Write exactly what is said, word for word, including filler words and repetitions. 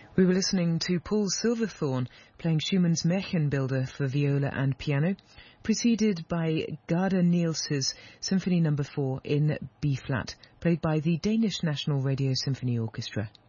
We were listening to Paul Silverthorne playing Schumann's Märchenbilder for viola and piano, preceded by Garda Niels's Symphony Number four in B-flat, played by the Danish National Radio Symphony Orchestra.